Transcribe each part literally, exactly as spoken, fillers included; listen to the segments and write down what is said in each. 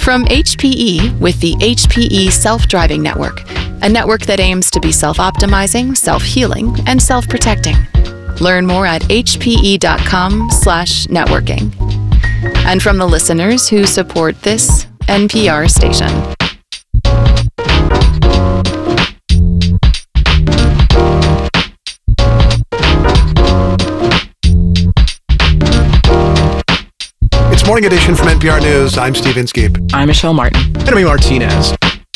From H P E with the H P E Self-Driving Network, a network that aims to be self-optimizing, self-healing, and self-protecting. Learn more at hpe.com slash networking. And from the listeners who support this N P R station. Morning edition from N P R News. I'm Steve Inskeep. I'm Michelle Martin. And I'm Martinez.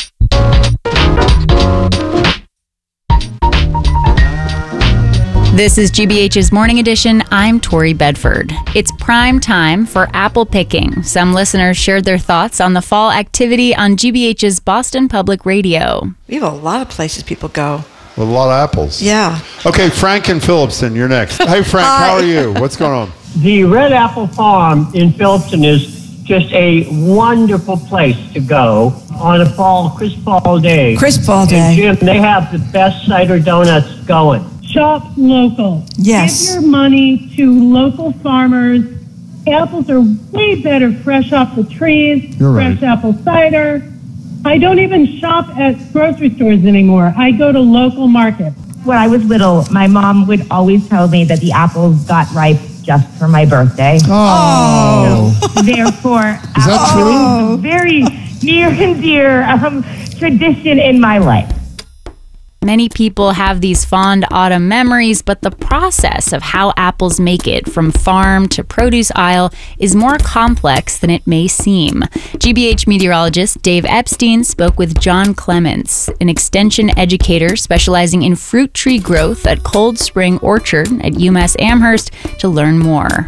This is G B H's Morning Edition. I'm Tori Bedford. It's prime time for apple picking. Some listeners shared their thoughts on the fall activity on G B H's Boston Public Radio. We have a lot of places people go. With a lot of apples. Yeah. Okay, Frank and Phillipston, you're next. Hey, Frank, how are you? What's going on? The Red Apple Farm in Phillipston is just a wonderful place to go on a fall, crisp fall day. Crisp fall day. And Jim, they have the best cider donuts going. Shop local. Yes. Give your money to local farmers. Apples are way better fresh off the trees. You're fresh right. apple cider. I don't even shop at grocery stores anymore. I go to local markets. When I was little, my mom would always tell me that the apples got ripe just for my birthday. Oh. So, therefore, Is that apples is a very near and dear um, tradition in my life. Many people have these fond autumn memories, but the process of how apples make it from farm to produce aisle is more complex than it may seem. G B H meteorologist Dave Epstein spoke with John Clements, an extension educator specializing in fruit tree growth at Cold Spring Orchard at UMass Amherst, to learn more.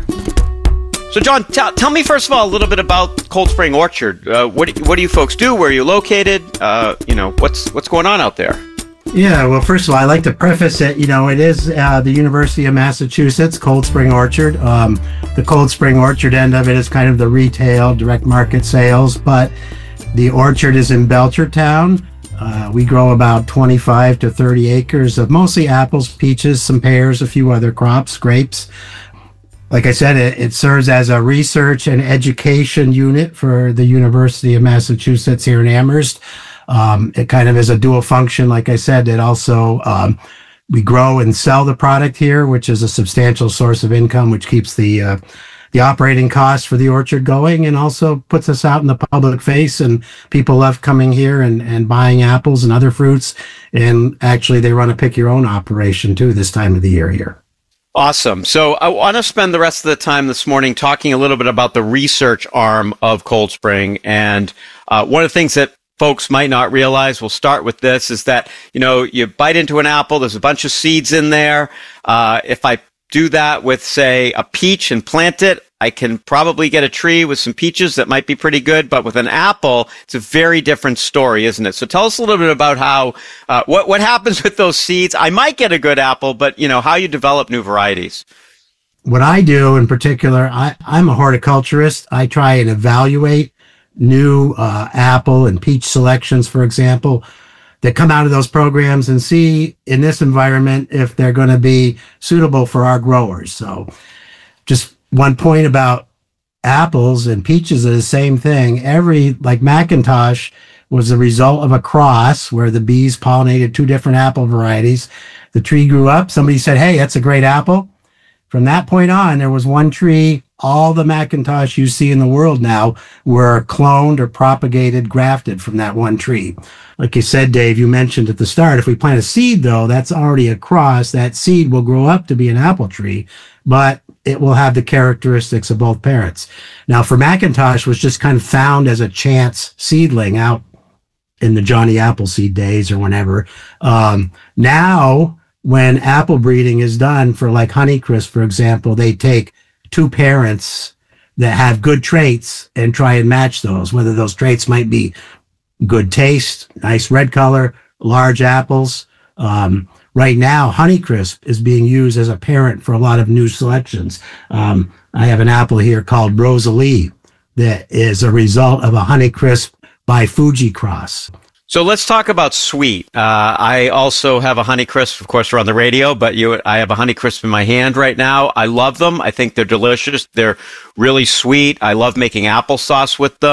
So, John, t- tell me first of all a little bit about Cold Spring Orchard. Uh, what do, what do you folks do? Where are you located? Uh, you know, what's what's going on out there? Yeah, well, first of all, I like to preface it, you know, it is uh, the University of Massachusetts, Cold Spring Orchard. Um, the Cold Spring Orchard end of it is kind of the retail, direct market sales, but the orchard is in Belchertown. Uh, we grow about twenty-five to thirty acres of mostly apples, peaches, some pears, a few other crops, grapes. Like I said, it, it serves as a research and education unit for the University of Massachusetts here in Amherst. Um, it kind of is a dual function. Like I said, it also, um, we grow and sell the product here, which is a substantial source of income, which keeps the, uh, the operating costs for the orchard going and also puts us out in the public face, and people love coming here and, and buying apples and other fruits. And actually they run a pick your own operation too this time of the year here. Awesome. So I want to spend the rest of the time this morning talking a little bit about the research arm of Cold Spring. And uh, one of the things that folks might not realize, we'll start with this, is that, you know, you bite into an apple, there's a bunch of seeds in there. Uh, if I do that with, say, a peach and plant it, I can probably get a tree with some peaches that might be pretty good. But with an apple, it's a very different story, isn't it? So tell us a little bit about how, uh, what, what happens with those seeds. I might get a good apple, but, you know, how you develop new varieties. What I do in particular, I, I'm a horticulturist. I try and evaluate new uh, apple and peach selections, for example, that come out of those programs and see in this environment if they're going to be suitable for our growers. So just one point about apples and peaches is the same thing. Every, like Macintosh was the result of a cross where the bees pollinated two different apple varieties. The tree grew up. Somebody said, hey, that's a great apple. From that point on, there was one tree. All the Macintosh you see in the world now were cloned or propagated, grafted from that one tree. Like you said, Dave, you mentioned at the start, if we plant a seed, though, that's already a cross. That seed will grow up to be an apple tree, but it will have the characteristics of both parents. Now, for Macintosh, was just kind of found as a chance seedling out in the Johnny Appleseed days or whenever. Um, now, when apple breeding is done for like Honeycrisp, for example, they take two parents that have good traits and try and match those, whether those traits might be good taste, nice red color, large apples. Um, right now, Honeycrisp is being used as a parent for a lot of new selections. Um, I have an apple here called Rosalie that is a result of a Honeycrisp by Fuji cross. So let's talk about sweet. Uh, I also have a Honeycrisp, of course, we're on the radio, but you, I have a Honeycrisp in my hand right now. I love them. I think they're delicious. They're really sweet. I love making applesauce with them.